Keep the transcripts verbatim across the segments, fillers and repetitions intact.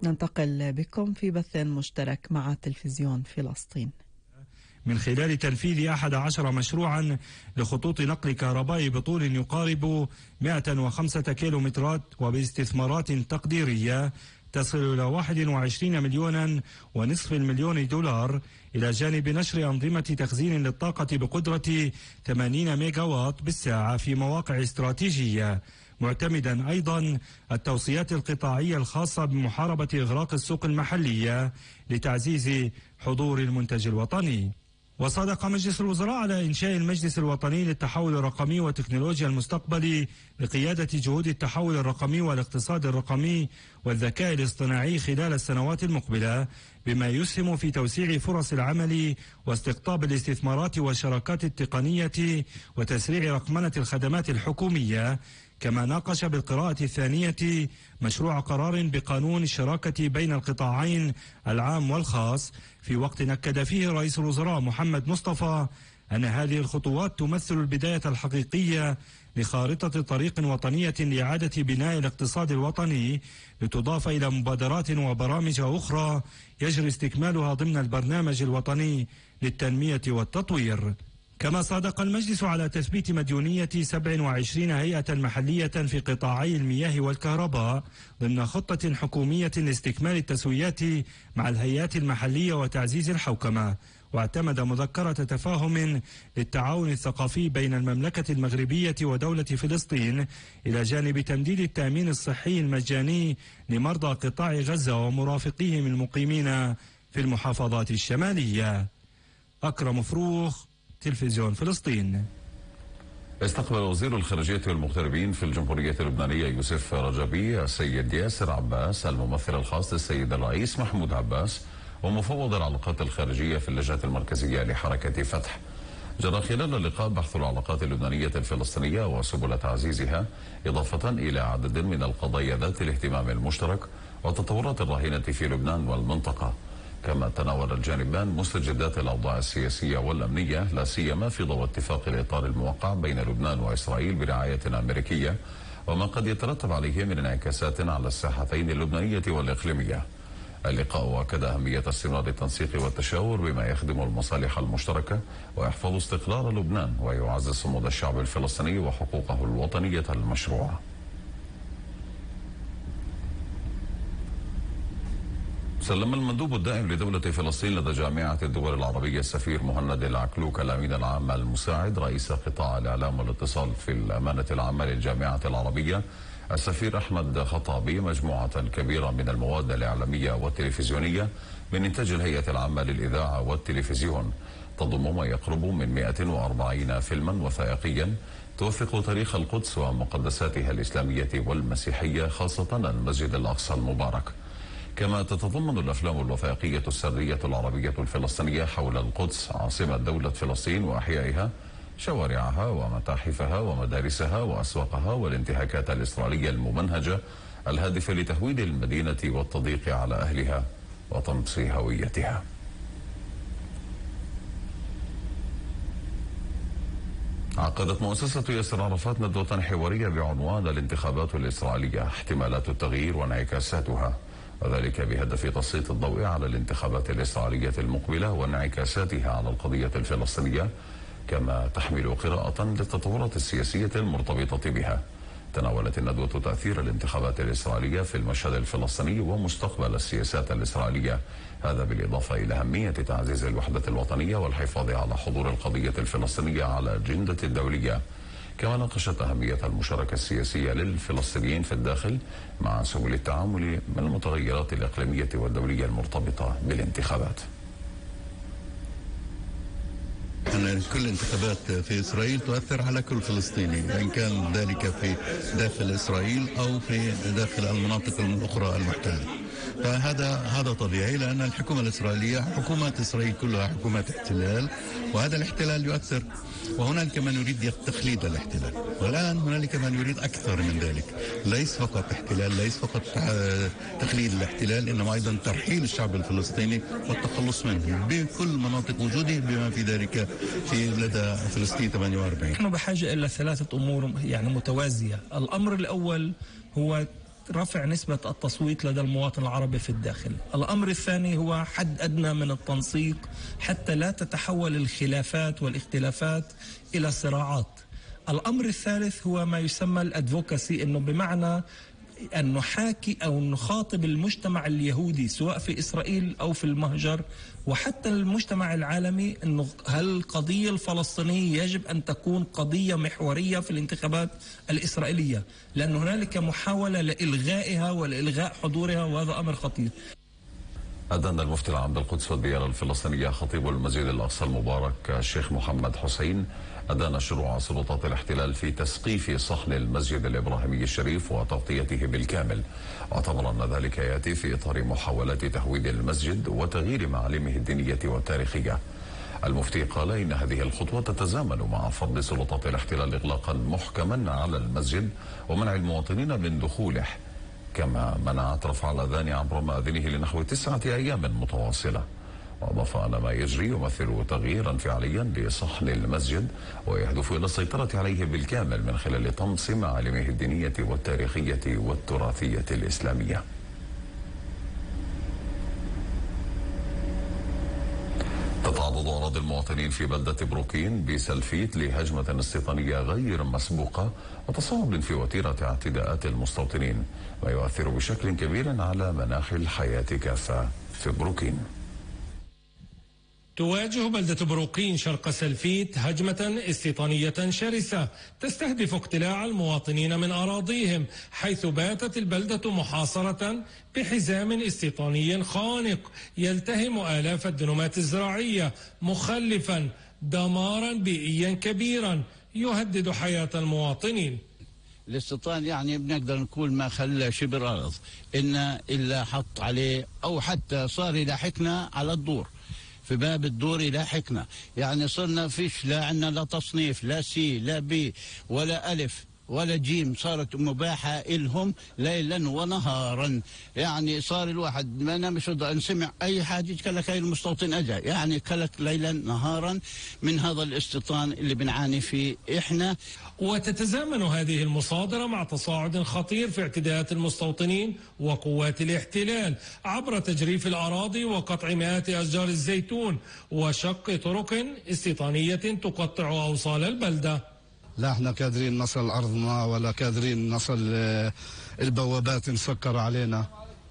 ننتقل بكم في بث مشترك مع تلفزيون فلسطين من خلال تنفيذ أحد عشر مشروعا لخطوط نقل كهربائي بطول يقارب مئة وخمسة كيلومترات وباستثمارات تقديرية تصل إلى واحد وعشرين مليونا ونصف المليون دولار، إلى جانب نشر أنظمة تخزين للطاقة بقدرة ثمانين ميجا واط بالساعة في مواقع استراتيجية، معتمدا أيضا التوصيات القطاعية الخاصة بمحاربة إغراق السوق المحلية لتعزيز حضور المنتج الوطني. وصادق مجلس الوزراء على إنشاء المجلس الوطني للتحول الرقمي وتكنولوجيا المستقبل لقيادة جهود التحول الرقمي والاقتصاد الرقمي والذكاء الاصطناعي خلال السنوات المقبلة، بما يسهم في توسيع فرص العمل واستقطاب الاستثمارات والشراكات التقنية وتسريع رقمنة الخدمات الحكومية. كما ناقش بالقراءة الثانية مشروع قرار بقانون الشراكة بين القطاعين العام والخاص، في وقت أكد فيه رئيس الوزراء محمد مصطفى أن هذه الخطوات تمثل البداية الحقيقية لخارطة طريق وطنية لإعادة بناء الاقتصاد الوطني، لتضاف إلى مبادرات وبرامج أخرى يجري استكمالها ضمن البرنامج الوطني للتنمية والتطوير. كما صادق المجلس على تثبيت مديونية سبع وعشرين هيئة محلية في قطاعي المياه والكهرباء ضمن خطة حكومية لاستكمال التسويات مع الهيئات المحلية وتعزيز الحوكمة. واعتمد مذكرة تفاهم للتعاون الثقافي بين المملكة المغربية ودولة فلسطين، إلى جانب تمديد التأمين الصحي المجاني لمرضى قطاع غزة ومرافقيهم المقيمين في المحافظات الشمالية. أكرم فروخ، تلفزيون فلسطين. استقبل وزير الخارجية والمغتربين في الجمهورية اللبنانية يوسف رجبي السيد ياسر عباس، الممثل الخاص للسيد الرئيس محمود عباس، ومفوض العلاقات الخارجية في اللجنة المركزية لحركة فتح. جرى خلال اللقاء بحث العلاقات اللبنانية الفلسطينية وسبل تعزيزها، إضافة إلى عدد من القضايا ذات الاهتمام المشترك والتطورات الراهنة في لبنان والمنطقة. كما تناول الجانبان مستجدات الأوضاع السياسية والأمنية، لا سيما في ضوء اتفاق الإطار الموقع بين لبنان وإسرائيل برعاية أمريكية، وما قد يترتب عليه من انعكاسات على الساحتين اللبنانية والإقليمية. اللقاء أكد أهمية استمرار التنسيق والتشاور بما يخدم المصالح المشتركة ويحفظ استقرار لبنان ويعزز صمود الشعب الفلسطيني وحقوقه الوطنية المشروعة. سلم المندوب الدائم لدولة فلسطين لدى جامعة الدول العربية السفير مهند العكلوك الأمين العام المساعد رئيس قطاع الإعلام والاتصال في الأمانة العامة للجامعة العربية السفير أحمد خطابي مجموعة كبيرة من المواد الإعلامية والتلفزيونية من إنتاج الهيئة العامة للإذاعة والتلفزيون، تضم ما يقرب من مئة وأربعين فيلما وثائقيا توثق تاريخ القدس ومقدساتها الإسلامية والمسيحية، خاصة المسجد الأقصى المبارك. كما تتضمن الأفلام الوثائقية السرية العربية الفلسطينية حول القدس عاصمة دولة فلسطين وأحيائها، شوارعها ومتاحفها ومدارسها وأسواقها، والانتهاكات الإسرائيلية الممنهجة الهادفة لتهويد المدينة والتضييق على أهلها وطمس هويتها. عقدت مؤسسة ياسر عرفات ندوة حوارية بعنوان الانتخابات الإسرائيلية، احتمالات التغيير وانعكاساتها، وذلك بهدف تسليط الضوء على الانتخابات الإسرائيلية المقبلة وانعكاساتها على القضية الفلسطينية، كما تحمل قراءة للتطورات السياسية المرتبطة بها. تناولت الندوة تأثير الانتخابات الإسرائيلية في المشهد الفلسطيني ومستقبل السياسات الإسرائيلية، هذا بالإضافة إلى أهمية تعزيز الوحدة الوطنية والحفاظ على حضور القضية الفلسطينية على الأجندة الدولية. كما ناقشت أهمية المشاركة السياسية للفلسطينيين في الداخل مع سبل التعامل مع المتغيرات الإقليمية والدولية المرتبطة بالانتخابات. أن كل الانتخابات في إسرائيل تؤثر على كل فلسطيني، إن كان ذلك في داخل إسرائيل أو في داخل المناطق الأخرى المحتلة. فهذا هذا طبيعي، لأن الحكومة الإسرائيلية حكومات إسرائيل كلها حكومات احتلال، وهذا الاحتلال يؤثر، وهنالك من يريد تخليد الاحتلال، والآن هنالك من يريد أكثر من ذلك، ليس فقط احتلال، ليس فقط تخليد الاحتلال، إنما أيضا ترحيل الشعب الفلسطيني والتخلص منه بكل مناطق وجوده، بما في ذلك في لدى فلسطين ثمانية وأربعين. نحن بحاجة إلى ثلاثة أمور يعني متوازية. الأمر الأول هو رفع نسبة التصويت لدى المواطن العربي في الداخل. الأمر الثاني هو حد أدنى من التنسيق حتى لا تتحول الخلافات والاختلافات إلى صراعات. الأمر الثالث هو ما يسمى الأدفوكاسي، أنه بمعنى أن نحاكي أو نخاطب المجتمع اليهودي سواء في إسرائيل أو في المهجر وحتى المجتمع العالمي، أنه هل القضية الفلسطينية يجب أن تكون قضية محورية في الانتخابات الإسرائيلية، لأن هنالك محاولة لإلغائها ولإلغاء حضورها، وهذا أمر خطير. أدان المفتي العام بالقدس والديار الفلسطينية خطيب المسجد الأقصى المبارك الشيخ محمد حسين أدان شروع سلطات الاحتلال في تسقيف صحن المسجد الإبراهيمي الشريف وتغطيته بالكامل، واعتبر أن ذلك يأتي في إطار محاولات تهويد المسجد وتغيير معالمه الدينية والتاريخية. المفتي قال إن هذه الخطوة تتزامن مع فرض سلطات الاحتلال إغلاقا محكما على المسجد ومنع المواطنين من دخوله، كما منعت رفع الأذان عبر مآذنه لنحو تسعة أيام متواصلة. وأضاف أن ما يجري يمثل تغييرا فعليا لصحن المسجد ويهدف إلى السيطرة عليه بالكامل من خلال طمس معالمه الدينية والتاريخية والتراثية الإسلامية. تتعرض أراضي المواطنين في بلدة بروكين بسلفيت لهجمة استيطانية غير مسبوقة وتصاعد في وتيرة اعتداءات المستوطنين، ما يؤثر بشكل كبير على مناخ الحياة كافة في بروكين. تواجه بلدة بروقين شرق سلفيت هجمة استيطانية شرسة تستهدف اقتلاع المواطنين من أراضيهم، حيث باتت البلدة محاصرة بحزام استيطاني خانق يلتهم آلاف الدنومات الزراعية، مخلفا دمارا بيئيا كبيرا يهدد حياة المواطنين. الاستيطان يعني بنقدر نقول ما خلى شبر أرض إن إلا حط عليه أو حتى صار يلاحقنا على الدور، في باب الدور يلاحقنا، يعني صرنا فيش لا عندنا لا تصنيف لا سي لا بي ولا ألف ولا جيم، صارت مباحة إلهم ليلا ونهارا. يعني صار الواحد ما نمش نسمع أي حاجة كلك هاي المستوطن أجا، يعني كلك ليلا نهارا من هذا الاستيطان اللي بنعاني فيه إحنا. وتتزامن هذه المصادرة مع تصاعد خطير في اعتداءات المستوطنين وقوات الاحتلال عبر تجريف الأراضي وقطع مئات أشجار الزيتون وشق طرق استيطانية تقطع أوصال البلدة. لا احنا قادرين نصل أرضنا ولا قادرين نصل البوابات مسكرة علينا،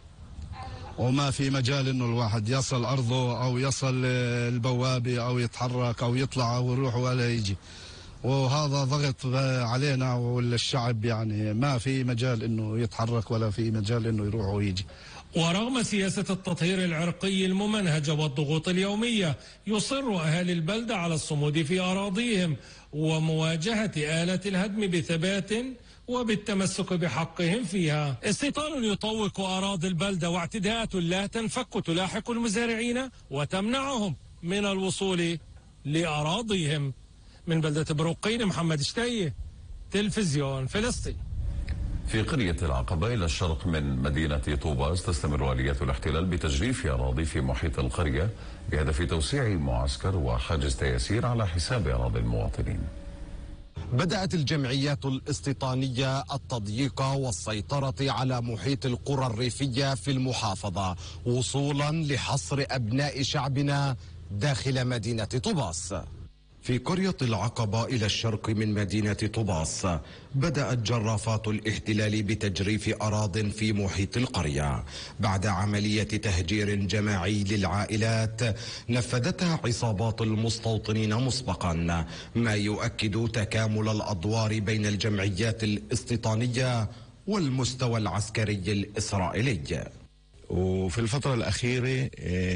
وما في مجال انه الواحد يصل أرضه أو يصل البوابة أو يتحرك أو يطلع أو يروح ولا يجي، وهذا ضغط علينا والشعب، يعني ما في مجال انه يتحرك ولا في مجال انه يروح ويجي. ورغم سياسة التطهير العرقي الممنهجة والضغوط اليومية، يصر أهالي البلدة على الصمود في أراضيهم ومواجهة آلة الهدم بثبات وبالتمسك بحقهم فيها. استيطان يطوق أراضي البلدة واعتداءات لا تنفك تلاحق المزارعين وتمنعهم من الوصول لأراضيهم. من بلدة بروقين، محمد شتاية، تلفزيون فلسطين. في قرية العقبة إلى الشرق من مدينة طوباز تستمر آليات الاحتلال بتجريف أراضي في محيط القرية بهدف توسيع معسكر وحاجز تيسير على حساب أراضي المواطنين. بدأت الجمعيات الاستيطانية التضييق والسيطرة على محيط القرى الريفية في المحافظة وصولا لحصر أبناء شعبنا داخل مدينة طوباس. في قرية العقبة إلى الشرق من مدينة طوباس بدأت جرافات الاحتلال بتجريف أراضٍ في محيط القرية بعد عملية تهجير جماعي للعائلات نفذتها عصابات المستوطنين مسبقا، ما يؤكد تكامل الأدوار بين الجمعيات الاستيطانية والمستوى العسكري الإسرائيلي. وفي الفترة الأخيرة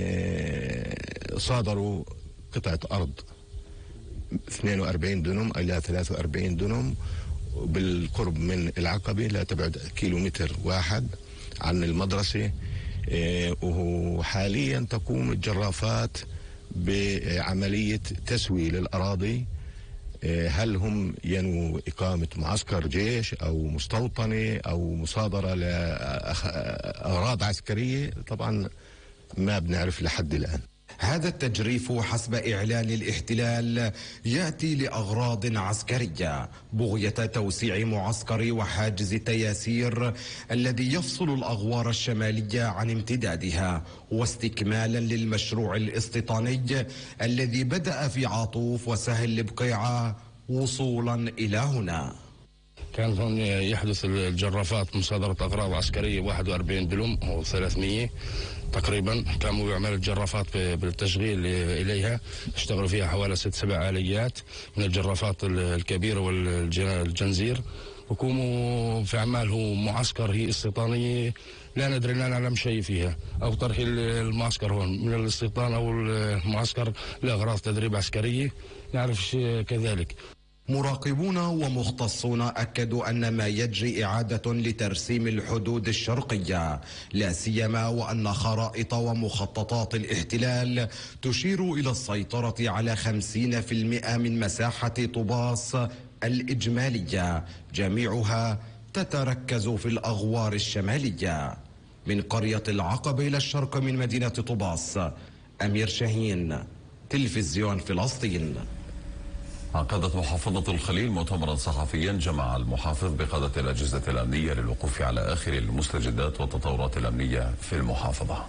صادروا قطعة أرض اثنين وأربعين دنم إلى ثلاثة وأربعين دنم بالقرب من العقبة، لا تبعد كيلومتر واحد عن المدرسة، وحاليا تقوم الجرافات بعملية تسوية للأراضي. هل هم ينووا إقامة معسكر جيش أو مستوطنة أو مصادرة لأغراض عسكرية؟ طبعا ما بنعرف لحد الآن. هذا التجريف حسب إعلان الاحتلال يأتي لأغراض عسكرية، بغية توسيع معسكر وحاجز تياسير الذي يفصل الأغوار الشمالية عن امتدادها، واستكمالا للمشروع الاستيطاني الذي بدأ في عاطوف وسهل البقيعة وصولا إلى هنا. كان هون يحدث الجرافات مصادرة أغراض عسكرية واحد وأربعين دلم أو ثلاثمية تقريبا. قاموا بيعملوا الجرافات بالتشغيل إليها، اشتغلوا فيها حوالي ست سبع آليات من الجرافات الكبيرة والجنزير، وقوموا في أعماله معسكر هي استيطانية لا ندري، لا نعلم شيء فيها، أو ترحيل المعسكر هون من الاستيطان أو المعسكر لأغراض تدريب عسكرية نعرف شيء كذلك. مراقبون ومختصون أكدوا أن ما يجري إعادة لترسيم الحدود الشرقية، لا سيما وأن خرائط ومخططات الاحتلال تشير إلى السيطرة على خمسين بالمئة من مساحة طوباس الإجمالية، جميعها تتركز في الأغوار الشمالية. من قرية العقبة إلى الشرق من مدينة طوباس، أمير شاهين، تلفزيون فلسطين. عقدت محافظة الخليل مؤتمرا صحفيا جمع المحافظ بقادة الأجهزة الأمنية للوقوف على آخر المستجدات والتطورات الأمنية في المحافظة،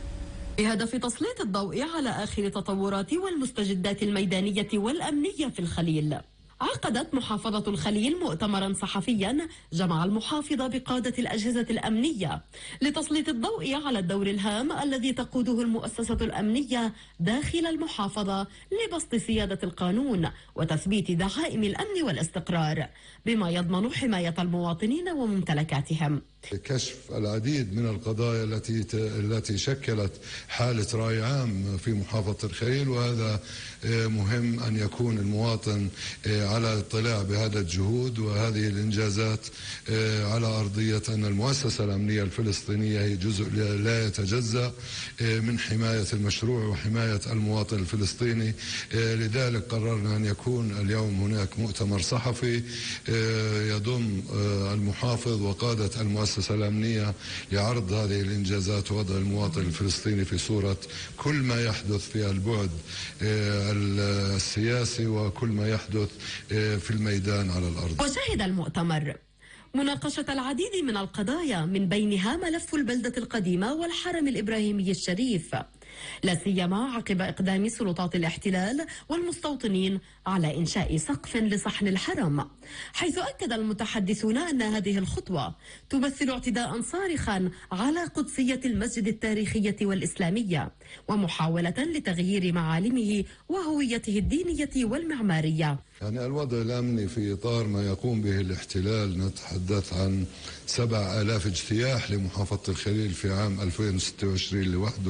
بهدف تسليط الضوء على آخر التطورات والمستجدات الميدانية والأمنية في الخليل. عقدت محافظة الخليل مؤتمرا صحفيا جمع المحافظة بقادة الأجهزة الأمنية لتسليط الضوء على الدور الهام الذي تقوده المؤسسة الأمنية داخل المحافظة لبسط سيادة القانون وتثبيت دعائم الأمن والاستقرار، بما يضمن حماية المواطنين وممتلكاتهم. كشف العديد من القضايا التي التي شكلت حالة رأي عام في محافظة الخليل، وهذا مهم أن يكون المواطن على اطلاع بهذا الجهود وهذه الإنجازات على أرضية أن المؤسسة الأمنية الفلسطينية هي جزء لا يتجزأ من حماية المشروع وحماية المواطن الفلسطيني. لذلك قررنا أن يكون اليوم هناك مؤتمر صحفي يضم المحافظ وقادة المؤسسة الأمنية لعرض هذه الإنجازات ووضع المواطن الفلسطيني في صورة كل ما يحدث في البعد السياسي وكل ما يحدث في الميدان على الأرض. وشهد المؤتمر مناقشة العديد من القضايا من بينها ملف البلدة القديمة والحرم الإبراهيمي الشريف، لا سيما عقب إقدام سلطات الاحتلال والمستوطنين على إنشاء سقف لصحن الحرم، حيث أكد المتحدثون أن هذه الخطوة تمثل اعتداء صارخا على قدسية المسجد التاريخية والإسلامية ومحاولة لتغيير معالمه وهويته الدينية والمعمارية. يعني الوضع الأمني في إطار ما يقوم به الاحتلال، نتحدث عن سبع آلاف اجتياح لمحافظة الخليل في عام ألفين وستة وعشرين لوحده.